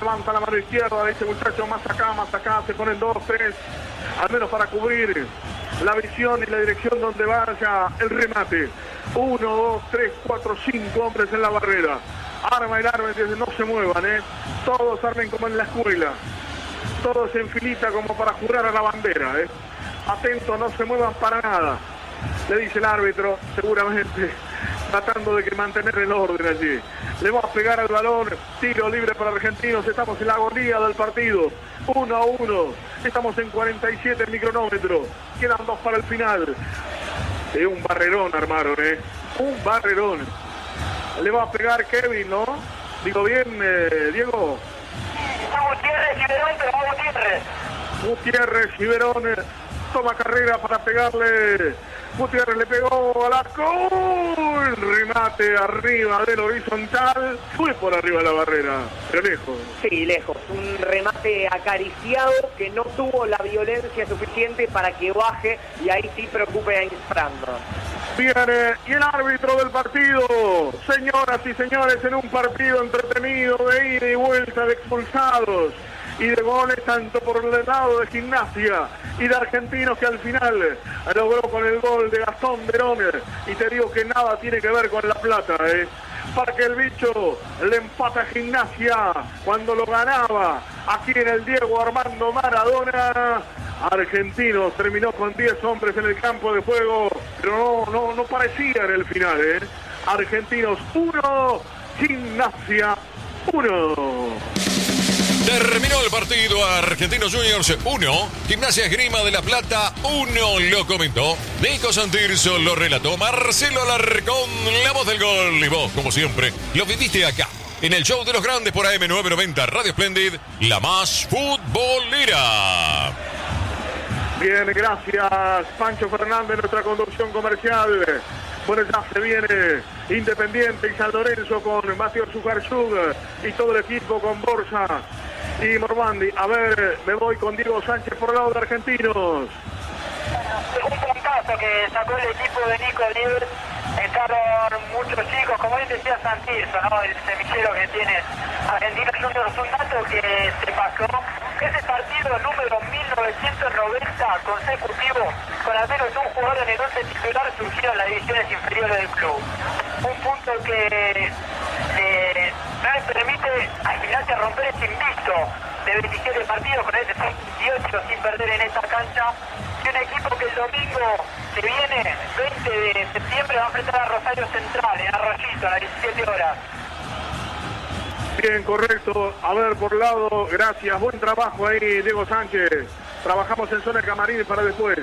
levanta la mano izquierda, dice muchacho, más acá, se ponen 2, 3, al menos para cubrir la visión y la dirección donde vaya el remate. 1, 2, 3, 4, 5 hombres en la barrera. Arma el árbitro, no se muevan, todos armen como en la escuela, todos en filita como para jurar a la bandera, atentos, no se muevan para nada, le dice el árbitro, seguramente tratando de mantener el orden allí. Le va a pegar al balón, tiro libre para Argentinos, estamos en la agonía del partido, 1-1, estamos en 47 el micronómetro, quedan 2 para el final. Un barrerón armaron, un barrerón. Le va a pegar Kevin, ¿no? Digo bien, Diego. Gutiérrez, Giverón, pero va Gutiérrez. Gutiérrez, Giverón, toma carrera para pegarle. Gutiérrez le pegó al arco. El remate arriba del horizontal. Fue por arriba de la barrera, pero lejos. Sí, lejos. Un remate acariciado que no tuvo la violencia suficiente para que baje y ahí sí preocupe a Insprando. Viene y el árbitro del partido, señoras y señores, en un partido entretenido de ida y vuelta, de expulsados y de goles tanto por el lado de Gimnasia y de Argentinos, que al final logró con el gol de Gastón Verón, y te digo que nada tiene que ver con La Plata, para que el bicho le empata a Gimnasia cuando lo ganaba aquí en el Diego Armando Maradona. Argentinos terminó con 10 hombres en el campo de juego, pero no parecía en el final, Argentinos 1, Gimnasia 1. Terminó el partido, Argentinos Juniors 1, Gimnasia Esgrima de La Plata 1, lo comentó Nico Santirso, lo relató Marcelo Alarcón, la voz del gol, y vos, como siempre, lo viviste acá, en el show de los grandes por AM990 Radio Splendid, la más futbolera. Bien, gracias Pancho Fernández, nuestra conducción comercial. Bueno, ya se viene Independiente y San Lorenzo con Mateo Zucarchug y todo el equipo con Borja y Mormandi. A ver, me voy con Diego Sánchez por el lado de Argentinos. Un puntazo que sacó el equipo de Nico Lieber. Entraron muchos chicos, como bien decía Santirso, ¿no? El semillero que tiene Argentinos Juniors. Un dato que se pasó, que es el partido número 1990 consecutivo con al menos un jugador en el 11 titular surgido en las divisiones inferiores del club. Un punto que no le permite a Gimnasia romper ese invicto de 27 partidos con ese 18 sin perder en esta cancha. Y un equipo que el domingo que viene, 20 de septiembre, va a enfrentar a Rosario Central en Arroyito a las 17 horas. Bien, correcto. A ver, por lado, gracias. Buen trabajo ahí, Diego Sánchez. Trabajamos en zona de camarines para después.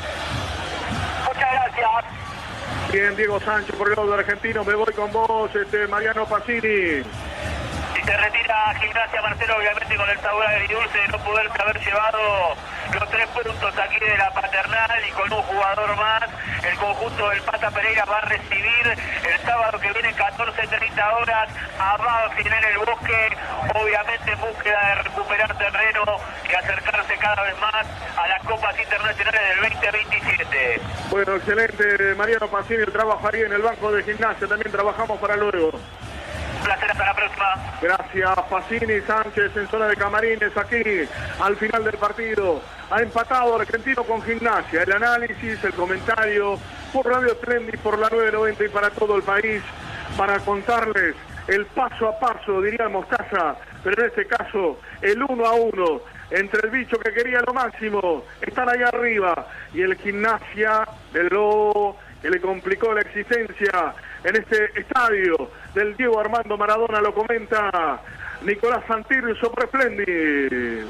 Muchas gracias. Bien, Diego Sánchez, por el lado de Argentino. Me voy con vos, Mariano Pacini. Y se retira Gimnasia, Marcelo, obviamente con el sabor agridulce de no poderse haber llevado los 3 puntos aquí de la Paternal, y con un jugador más. El conjunto del Pata Pereira va a recibir el sábado que viene 14:30 horas a Banfield en el Bosque, obviamente en búsqueda de recuperar terreno y acercarse cada vez más a las Copas Internacionales del 2027. Bueno, excelente, Mariano Pacini, el trabajo ahí en el banco de Gimnasia. También trabajamos para luego. Un placer, hasta la próxima. Gracias, Pacini, Sánchez en zona de camarines aquí al final del partido. Ha empatado Argentino con Gimnasia. El análisis, el comentario por Radio Splendid, por la 990 y para todo el país, para contarles el paso a paso, diría Mostaza, pero en este caso el 1-1 entre el bicho que quería lo máximo, estar ahí arriba, y el Gimnasia del Lobo, que le complicó la existencia en este estadio del Diego Armando Maradona. Lo comenta Nicolás Santirso por Splendid.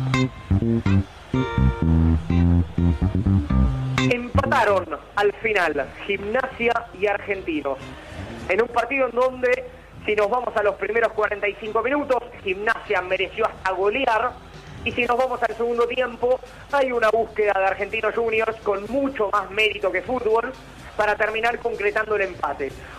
Empataron al final Gimnasia y Argentinos en un partido en donde, si nos vamos a los primeros 45 minutos, Gimnasia mereció hasta golear, y si nos vamos al segundo tiempo, hay una búsqueda de Argentinos Juniors con mucho más mérito que fútbol para terminar concretando el empate.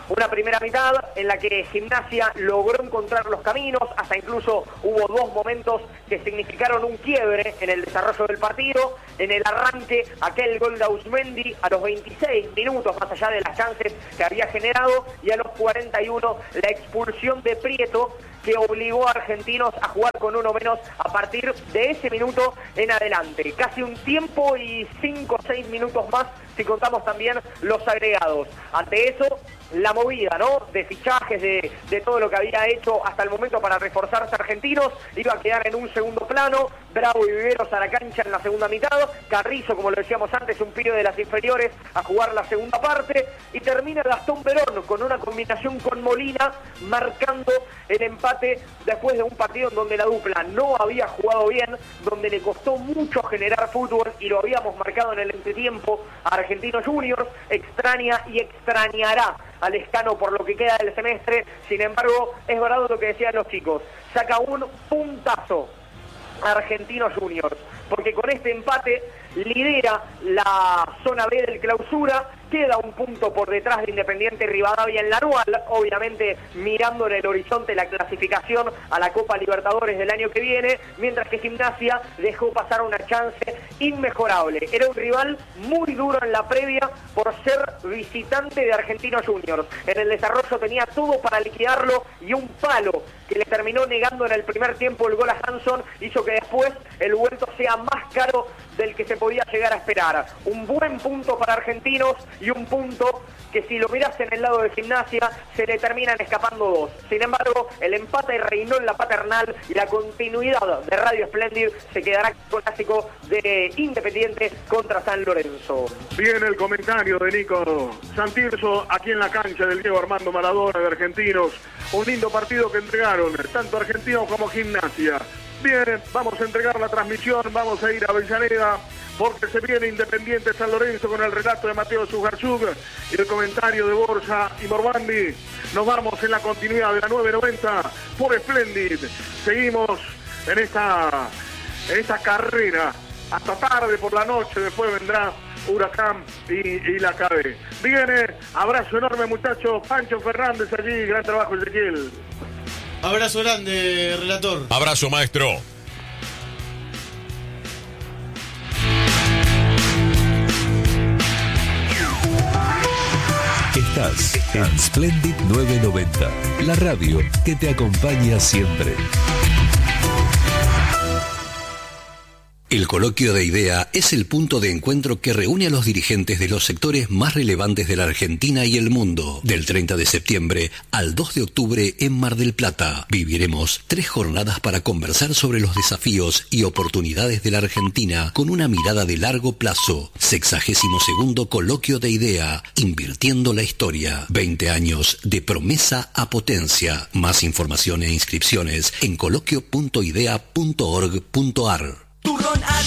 Una primera mitad en la que Gimnasia logró encontrar los caminos, hasta incluso hubo 2 momentos que significaron un quiebre en el desarrollo del partido. En el arranque, aquel gol de Ausmendi a los 26 minutos, más allá de las chances que había generado, y a los 41 la expulsión de Prieto, que obligó a Argentinos a jugar con uno menos a partir de ese minuto en adelante. Casi un tiempo y 5 o 6 minutos más si contamos también los agregados. Ante eso, la movida, ¿no?, de fichajes, de todo lo que había hecho hasta el momento para reforzarse Argentinos, iba a quedar en un segundo plano. Bravo y Viveros a la cancha en la segunda mitad, Carrizo, como lo decíamos antes, un pibe de las inferiores, a jugar la segunda parte, y termina Gastón Perón con una combinación con Molina, marcando el empate después de un partido en donde la dupla no había jugado bien, donde le costó mucho generar fútbol, y lo habíamos marcado en el entretiempo. Argentinos Juniors extraña y extrañará a Lescano por lo que queda del semestre. Sin embargo, es verdad lo que decían los chicos, saca un puntazo Argentinos Juniors, porque con este empate lidera la zona B del clausura, queda un punto por detrás de Independiente Rivadavia en la anual, obviamente mirando en el horizonte la clasificación a la Copa Libertadores del año que viene, mientras que Gimnasia dejó pasar una chance inmejorable. Era un rival muy duro en la previa por ser visitante de Argentinos Juniors. En el desarrollo tenía todo para liquidarlo, y un palo que le terminó negando en el primer tiempo el gol a Hanson hizo que después el vuelto sea más caro del que se podía llegar a esperar. Un buen punto para Argentinos, y un punto que, si lo miras en el lado de Gimnasia, se le terminan escapando 2. Sin embargo, el empate reinó en la paternal, y la continuidad de Radio Splendid se quedará con el clásico de Independiente contra San Lorenzo. Bien el comentario de Nico Santirso aquí en la cancha del Diego Armando Maradona de Argentinos. Un lindo partido que entregaron tanto Argentinos como Gimnasia. Bien, vamos a entregar la transmisión, vamos a ir a Avellaneda, porque se viene Independiente San Lorenzo con el relato de Mateo Sugarchuk y el comentario de Borja y Morbandi. Nos vamos en la continuidad de la 990 por Splendid. Seguimos en esta carrera hasta tarde por la noche, después vendrá Huracán y la KB. Viene, abrazo enorme, muchachos. Pancho Fernández allí, gran trabajo, Ezequiel. Abrazo grande, relator. Abrazo, maestro. Estás en Splendid 990, la radio que te acompaña siempre. El Coloquio de Idea es el punto de encuentro que reúne a los dirigentes de los sectores más relevantes de la Argentina y el mundo. Del 30 de septiembre al 2 de octubre en Mar del Plata, viviremos 3 jornadas para conversar sobre los desafíos y oportunidades de la Argentina con una mirada de largo plazo. 62º Coloquio de Idea, invirtiendo la historia. 20 años de promesa a potencia. Más información e inscripciones en coloquio.idea.org.ar.